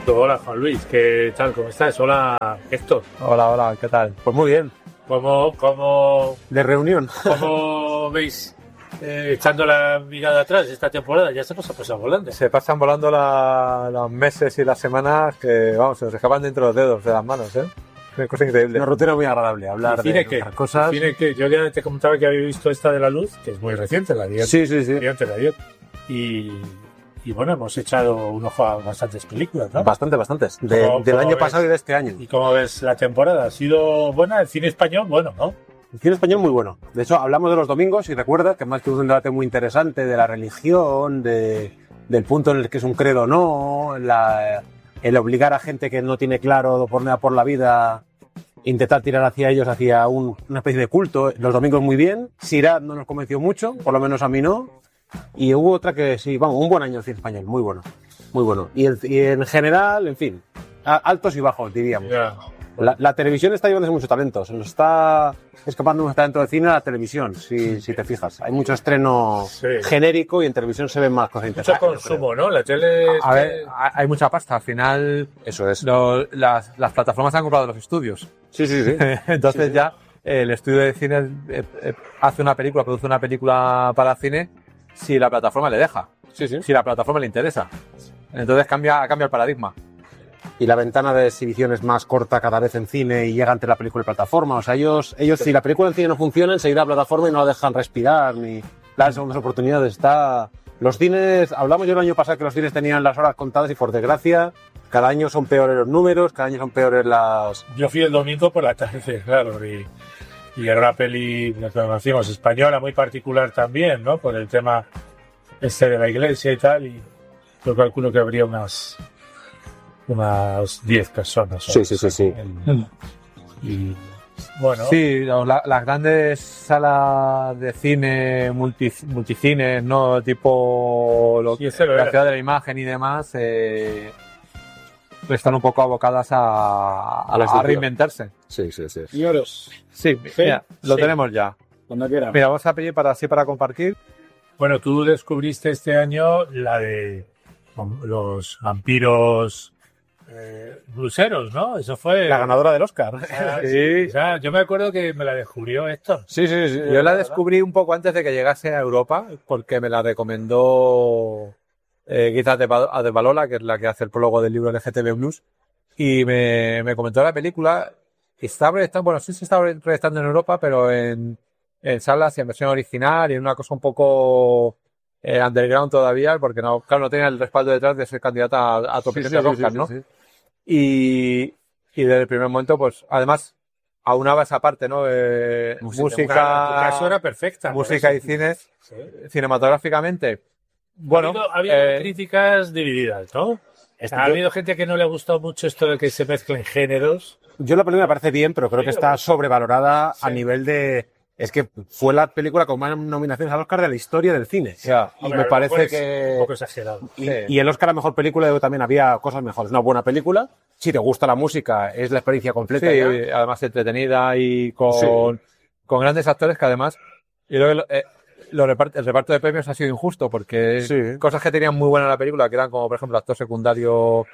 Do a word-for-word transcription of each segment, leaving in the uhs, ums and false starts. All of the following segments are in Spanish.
Hola Juan Luis, ¿qué tal? ¿Cómo estás? Hola Héctor. Hola, hola, ¿qué tal? Pues muy bien. ¿Cómo, cómo, de reunión. ¿Cómo veis eh, echando la mirada atrás esta temporada? Ya se nos ha pasado volando. Se pasan volando la, los meses y las semanas que, vamos, se nos escapan dentro de los dedos, de las manos, ¿eh? Una cosa increíble. Una rutina muy agradable, hablar ¿Y cine de qué? otras cosas. ¿Cine qué? Yo ya te comentaba que había visto esta de La Luz, que es muy reciente, la de Sí, sí, sí. antes de ayer. Y, y bueno, hemos echado un ojo a bastantes películas, ¿no? Bastante, bastantes. De, ¿Cómo- del cómo año ves? pasado y de este año. ¿Y cómo ves la temporada? ¿Ha sido buena? ¿El cine español? Bueno, ¿no? El cine español muy bueno. De hecho, hablamos de los domingos, y recuerdas que más que un debate muy interesante de la religión, de, del punto en el que es un credo o no, la, el obligar a gente que no tiene claro por nada por la vida, intentar tirar hacia ellos, hacia un- una especie de culto. Los domingos muy bien. Sirad no nos convenció mucho, por lo menos a mí no. Y hubo otra que sí, vamos, un buen año el cine español, muy bueno. Muy bueno. Y, el- y en general, en fin, a- altos y bajos, diríamos. Ya. La, la televisión está llevándose mucho talento, se nos está escapando mucho talento de cine a la televisión, si, si te fijas. Hay mucho estreno Sí. genérico y en televisión se ven más cosas Mucho interesantes. consumo, ¿no? La tele... A ver, hay hay mucha pasta. Al final, Eso es. lo- las, las plataformas han comprado los estudios. Sí, sí, sí. Entonces ya eh, el estudio de cine eh, eh, hace una película, produce una película para cine si la plataforma le deja, Sí, sí. si la plataforma le interesa. Entonces cambia, cambia el paradigma. Y la ventana de exhibición es más corta cada vez en cine y llega ante la película y plataforma. O sea, ellos, ellos si la película en cine no funciona, enseguida la plataforma y no la dejan respirar ni dar segundas oportunidades. Está... Los cines, hablamos yo el año pasado que los cines tenían las horas contadas y por desgracia, cada año son peores los números, cada año son peores las... Yo fui el domingo por la tarde, claro, y, y era una peli, lo que decimos, española, muy particular también, ¿no? Por el tema este de la iglesia y tal, y yo calculo que habría unas unas diez personas. ¿no? Sí, sí, sí, sí. El- y bueno, Sí, la- las grandes salas de cine, multi, multicines, ¿no? Tipo lo, Sí, ese lo la era. ciudad de la imagen y demás, eh, están un poco abocadas a, A la a estructura. reinventarse. Sí, sí, sí. Y oros, Sí, Sí, mira, lo sí. tenemos ya. cuando quiera. Mira, vamos a pedir para así para compartir. bueno, tú descubriste este año la de los vampiros eh, bruseros, ¿no? Eso fue... La ganadora del Oscar. Ah, Sí. o sea, yo me acuerdo que me la descubrió Héctor. Sí, sí, sí. Yo la descubrí un poco antes de que llegase a Europa, porque me la recomendó eh, Guita Adebalola, que es la que hace el prólogo del libro L G T B Blues, y me, me comentó la película. Y está proyectando, bueno, sí se está proyectando en Europa, pero en, en salas y en versión original y en una cosa un poco eh, underground todavía, porque no, claro, no tenía el respaldo detrás de ser candidata a, a top Sí, ten sí, de sí, Oscar, sí, ¿no? sí. Y, y desde el primer momento, pues, además, aunaba esa parte, ¿no? Eh, Música. música, Claro, en tu caso era perfecta. por música y eso. cine, Sí. cinematográficamente. Bueno, ha habido, ha habido eh, críticas divididas, ¿no? Ha habido gente que no le ha gustado mucho esto de que se mezclen géneros. Yo la película me parece bien, pero creo que está sobrevalorada Sí. a nivel de... Es que fue la película con más nominaciones al Oscar de la historia del cine. ya, Y Hombre, me a lo parece mejor es que... un poco exagerado. Y, Sí. y el Oscar a Mejor Película yo también había cosas mejores. Una buena película. Si te gusta la música, es la experiencia completa. sí, ya. además entretenida y con, Sí. con grandes actores que además, y luego eh, lo repart- el reparto de premios ha sido injusto porque Sí. cosas que tenían muy buena la película, que eran como por ejemplo actor secundario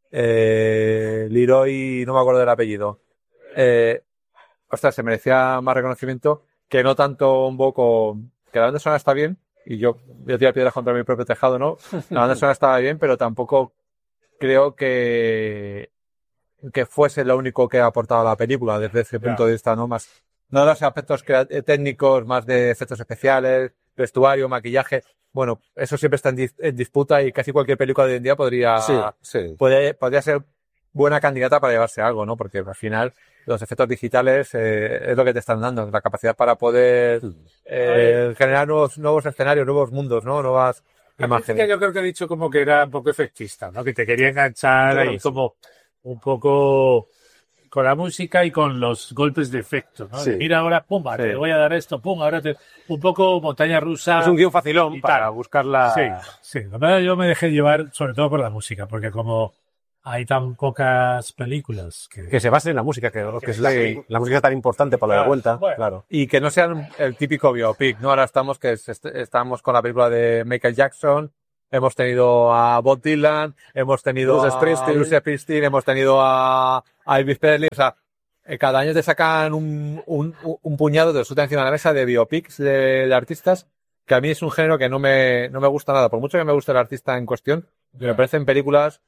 eh, Leroy, no me acuerdo del apellido, eh, ostras, se merecía más reconocimiento que no tanto un poco, que la banda sonora está bien, y yo voy a tirar piedras contra mi propio tejado, ¿no? La banda sonora estaba bien, pero tampoco creo que que fuese lo único que ha aportado a la película desde ese punto Ya. de vista, ¿no? Más, no de los aspectos crea- técnicos, más de efectos especiales, vestuario, maquillaje. Bueno, eso siempre está en, dis- en disputa y casi cualquier película de hoy en día podría, Sí, sí. podría, podría ser buena candidata para llevarse algo, ¿no? Porque al final los efectos digitales eh, es lo que te están dando, la capacidad para poder eh, generar nuevos, nuevos escenarios, nuevos mundos, ¿no? Nuevas La imágenes. crítica yo creo que ha dicho como que era un poco efectista, ¿no? Que te quería enganchar Claro, ahí sí. como un poco con la música y con los golpes de efecto, ¿no? Sí. De, mira ahora, pum, Sí. te voy a dar esto, pum, ahora te... Un poco montaña rusa. Es un guión facilón y para tal. buscar la... Sí, sí. La verdad yo me dejé llevar sobre todo por la música, porque como hay tan pocas películas que... Que se base en la música, que, que es la, Sí. la música es tan importante para la Claro, cuenta. bueno. Claro. Y que no sean el típico biopic, ¿no? Ahora estamos que es- est- estamos con la película de Michael Jackson, hemos tenido a Bob Dylan, hemos tenido Bruce a Springsteen. Bruce Springsteen, hemos tenido a, a Elvis Presley, o sea, eh, cada año te sacan un, un, un puñado, te lo sueltan encima de la mesa de biopics de, de artistas, que a mí es un género que no me, no me gusta nada, por mucho que me guste el artista en cuestión, me parecen películas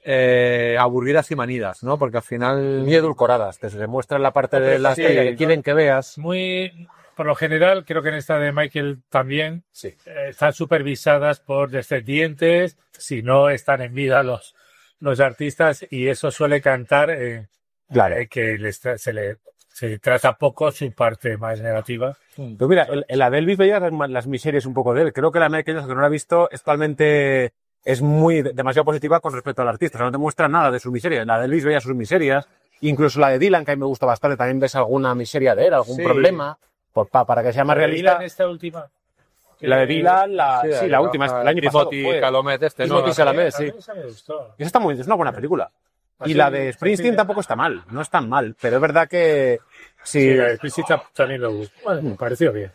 eh, aburridas y manidas, ¿no? Porque al final... Muy edulcoradas, te se muestra la parte de la Sí, historia que quieren que veas. Muy, por lo general, creo que en esta de Michael también, Sí. eh, están supervisadas por descendientes, si no están en vida los, los artistas, y eso suele cantar eh, Claro. eh, que les tra- se le se trata poco su parte más negativa. Pero mira, el, el la de Elvis veía las, las miserias un poco de él. Creo que la Michael Jackson, que no la he visto, es totalmente, es muy, demasiado positiva con respecto al artista. O sea, no te muestra nada de su miseria. La de Elvis veía sus miserias. Incluso la de Dylan, que a mí me gusta bastante, también ves alguna miseria de él, algún Sí. problema, por, pa- para que sea más La de realista. Dylan, esta última. La de Dylan, la, sí, la, última, el año pasado Timothy fue. Chalamet este, ¿no? Timothy Chalamet, A mí sí. esa me gustó. Esa está muy, es una buena película. Y Así, la de Springsteen sí. tampoco está mal, no es tan mal, pero es verdad que Sí, sí, la de Priscilla también lo gustó. Bueno, me pareció bien.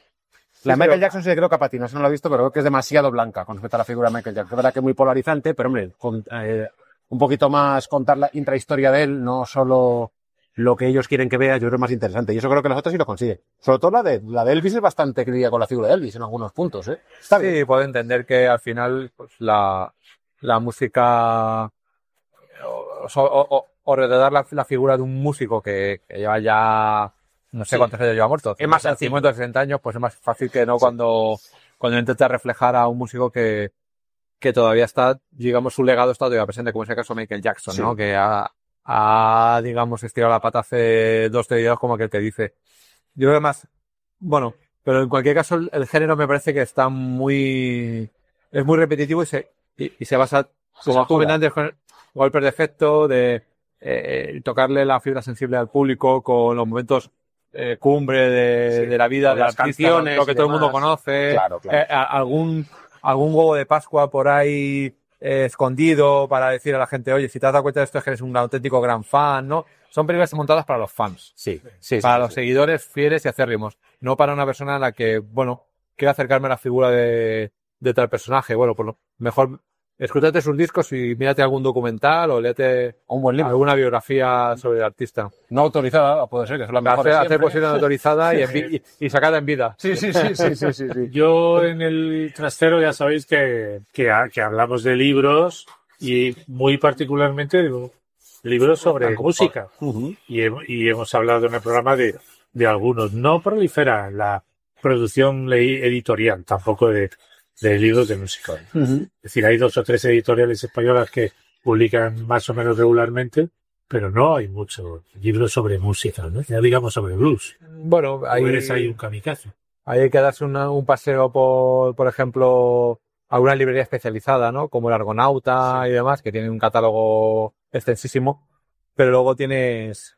la Sí, Michael pero- Jackson sí que creo que a patina, eso no lo he visto, pero creo que es demasiado blanca con respecto a la figura de Michael Jackson. Es verdad que es muy polarizante, pero hombre, con, eh, un poquito más contar la intrahistoria de él, no solo lo que ellos quieren que veas, yo creo que es más interesante. Y eso creo que los otros sí lo consiguen. Sobre todo la de, la de Elvis es bastante crítica con la figura de Elvis en algunos puntos, ¿eh? Está bien. Sí, puedo entender que al final pues, la, la música o, o, o, o retratar la, la figura de un músico que, que lleva ya no sé Sí. cuántos años lleva muerto, Es más sencillo. cincuenta o sesenta años, pues es más fácil que no cuando, cuando intenta reflejar a un músico que, que todavía está, digamos, su legado está todavía presente, como es el caso de Michael Jackson, Sí. ¿no? Que ha, ha, digamos, estirado la pata hace dos, tres días como aquel que dice. Yo creo que más, bueno, pero en cualquier caso el, el género me parece que está muy, es muy repetitivo y se, y, y se basa, como satura. comentantes, con golpes de efecto, de eh, tocarle la fibra sensible al público con los momentos eh, cumbre de, Sí. de la vida Con de las artista, canciones lo que y todo el mundo demás. conoce, Claro, claro. eh, a- algún, algún huevo de Pascua por ahí eh, escondido para decir a la gente, oye, si te has dado cuenta de esto es que eres un auténtico gran fan, ¿no? Son películas montadas para los fans, Sí, sí, sí, para sí, los sí. seguidores fieles y acérrimos, no para una persona a la que, bueno, quiere acercarme a la figura de, de tal personaje. Bueno, por lo mejor escúchate sus discos y mírate algún documental o léete Un buen libro. alguna biografía sobre el artista. No autorizada, puede ser, que son las mejores Hacer, hacer siempre. posible autorizada y, en vi- y, y sacada en vida. Sí, sí, sí, sí, sí, sí, sí. Yo en el trastero ya sabéis que, que, ha- que hablamos de libros y muy particularmente de libros sobre música. Ujú. Y, he- y hemos hablado en el programa de, de algunos. No prolifera la producción ley- editorial, tampoco de, de libros de música. Ujú. Es decir, hay dos o tres editoriales españolas que publican más o menos regularmente, pero no hay muchos libros sobre música, ¿no? Ya digamos sobre blues. Bueno, Ahí ahí, eres ahí un kamikaze. ahí hay que darse una- un paseo por, por ejemplo, a una librería especializada, ¿no? Como el Argonauta y demás, que tiene un catálogo extensísimo, pero luego tienes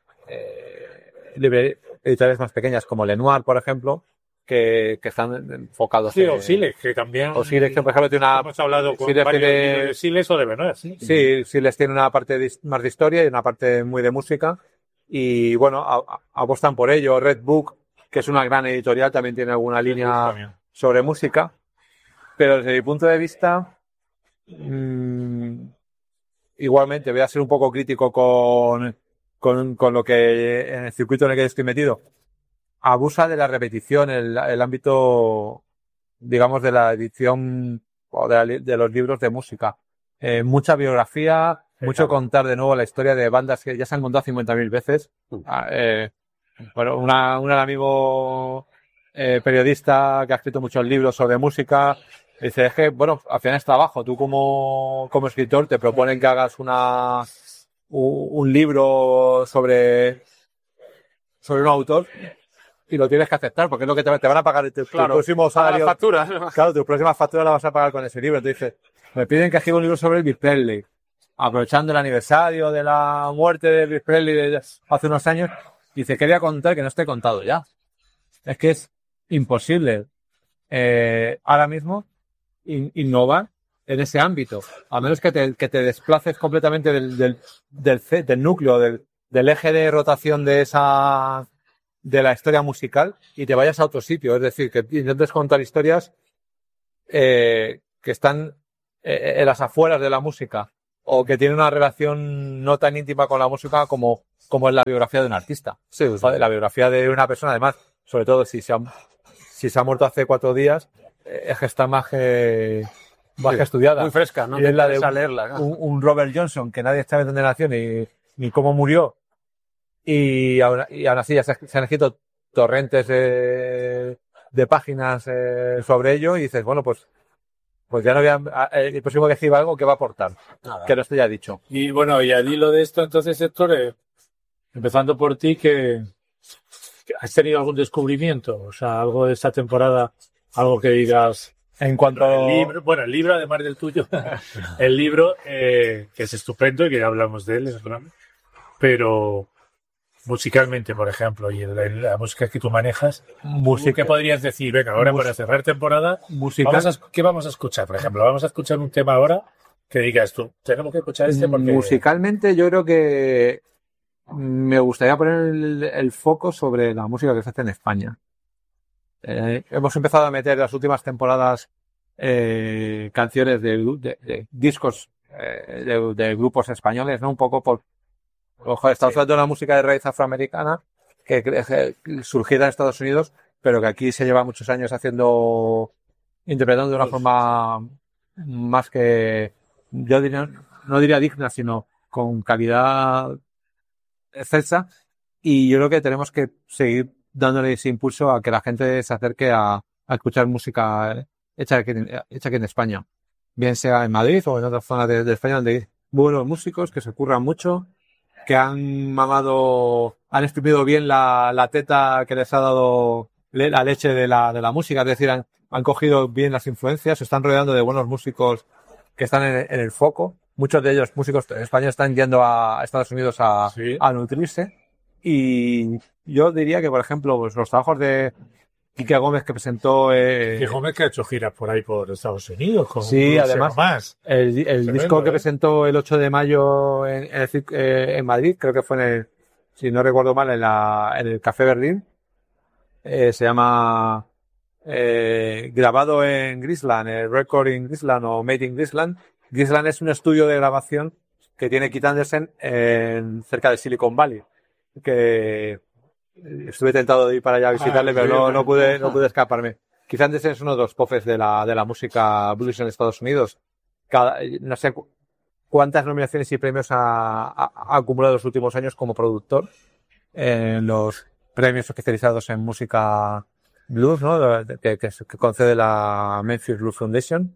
eh, libre- editoriales más pequeñas como Lenoir, por ejemplo, que, que están enfocados Sí, en... o Silex, que también... O Silex, que por ejemplo tiene una... Hemos hablado con Silex varios tiene- libros de Silex o de Benoit, sí. Sí, sí les tiene una parte de- más de historia y una parte muy de música. Y bueno, a- a- apuestan por ello. Red Book, que es una gran editorial, también tiene alguna línea También. sobre música. Pero desde mi punto de vista, mm, igualmente voy a ser un poco crítico con, con, con lo que en el circuito en el que estoy metido. Abusa de la repetición, el, el ámbito, digamos, de la edición o de, la li- de los libros de música. Eh, mucha biografía, Sí, mucho claro. contar de nuevo la historia de bandas que ya se han contado cincuenta mil veces. Mm. Ah, eh, bueno, una, un amigo eh, periodista que ha escrito muchos libros sobre música dice, es que, bueno, al final es trabajo. Tú como, como escritor te proponen que hagas una, un, un libro sobre, sobre un autor y lo tienes que aceptar porque es lo que te, te van a pagar tu, tu Claro, próximo salario. facturas. Claro, tu próxima factura la vas a pagar con ese libro. Entonces, me piden que escriba un libro sobre Elvis Presley, aprovechando el aniversario de la muerte de Elvis Presley de hace unos años. Dice, quería contar que no esté contado ya. Es que es imposible eh, ahora mismo in- innovar en ese ámbito, a menos que te, que te desplaces completamente del, del, del, ce- del núcleo, del, del eje de rotación de esa de la historia musical y te vayas a otro sitio. Es decir, que intentes contar historias eh, que están eh, en las afueras de la música, o que tiene una relación no tan íntima con la música como, como es la biografía de un artista. Sí, sí. La biografía de una persona, además, sobre todo si se ha, si se ha muerto hace cuatro días, eh, es que está más que, más Sí, que estudiada. muy fresca, ¿no? Y es la de interesa un, leerla, claro. un, un Robert Johnson, que nadie sabe dónde nació ni, ni cómo murió. Y aún, y aún así ya se, se han escrito torrentes de, de páginas eh, sobre ello, y dices, bueno, pues Pues ya no voy a, el próximo que escriba algo que va a aportar. Nada. Que no esté ya dicho. Y bueno, y al hilo de esto, entonces, Héctor, eh, empezando por ti, que, que has tenido algún descubrimiento, o sea, algo de esta temporada, algo que digas. En cuanto El libro, bueno, el libro, además del tuyo, el libro, eh, que es estupendo y que ya hablamos de él, es grande, pero musicalmente, por ejemplo, y en la, en la música que tú manejas, música, ¿qué podrías decir? Venga, ahora Mus- para cerrar temporada, musical, vamos a, ¿qué vamos a escuchar? Por ejemplo, vamos a escuchar un tema ahora que digas tú, tenemos que escuchar este porque... musicalmente yo creo que me gustaría poner el, el foco sobre la música que se hace en España. Eh, hemos empezado a meter las últimas temporadas eh, canciones de, de, de discos eh, de, de grupos españoles, ¿no? Un poco por... Ojo, estamos Sí. hablando de una música de raíz afroamericana que, que, que surgida en Estados Unidos, pero que aquí se lleva muchos años haciendo, interpretando de una Pues- forma más que, yo diría, no diría digna, sino con calidad excelsa. Y yo creo que tenemos que seguir dándole ese impulso a que la gente se acerque a, a escuchar música hecha aquí, hecha aquí en España. Bien sea en Madrid o en otras zonas de, de España donde hay buenos músicos que se curran mucho, que han mamado, han exprimido bien la, la teta que les ha dado le- la leche de la, de la música, es decir, han, han cogido bien las influencias, se están rodeando de buenos músicos que están en, en el foco. Muchos de ellos, músicos españoles, están yendo a Estados Unidos a, Sí. a nutrirse. Y yo diría que, por ejemplo, pues los trabajos de Quique Gómez que presentó eh, Que Gómez que ha hecho giras por ahí por Estados Unidos. Con Sí, un además- más. El, el Tremendo, disco que ¿eh? presentó el ocho de mayo en, en, el cir- eh, en Madrid, creo que fue en el, si no recuerdo mal, en, la, en el Café Berlín, eh, se llama eh, grabado en Grisland, eh, Record in Grisland o Made in Grisland. Grisland es un estudio de grabación que tiene Keith Anderson en, cerca de Silicon Valley, que estuve tentado de ir para allá a visitarle, Ah, pero sí, no, bueno. no pude, no pude escaparme. Keith Anderson es uno de los popes de la, de la música blues en Estados Unidos. Cada, no sé cu- cuántas nominaciones y premios ha, ha- ha acumulado en los últimos años como productor en los premios especializados en música blues, ¿no? Que, que, que concede la Memphis Blues Foundation.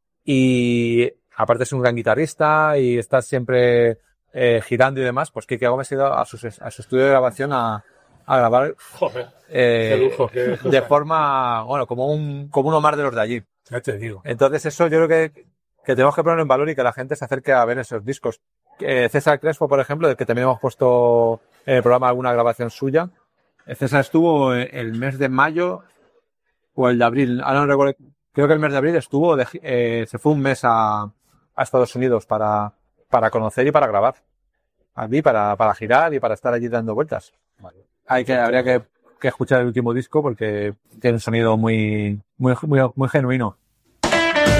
Y aparte es un gran guitarrista y está siempre eh, girando y demás. Pues Quique Gómez ha ido a su, a su estudio de grabación a, a grabar Joder, eh, qué lujo, qué de forma, bueno, como un, como uno más de los de allí. ya te digo. Entonces eso yo creo que, que tenemos que ponerlo en valor y que la gente se acerque a ver esos discos. Eh, César Crespo, por ejemplo, del que también hemos puesto en el programa alguna grabación suya. Eh, César estuvo eh, el mes de mayo o el de abril, ahora no recuerdo, creo que el mes de abril estuvo, de gi- eh, se fue un mes a, a Estados Unidos para, para conocer y para grabar. A mí, para, para girar y para estar allí dando vueltas. Hay que, habría que, que escuchar el último disco porque tiene un sonido muy, muy, muy, muy genuino.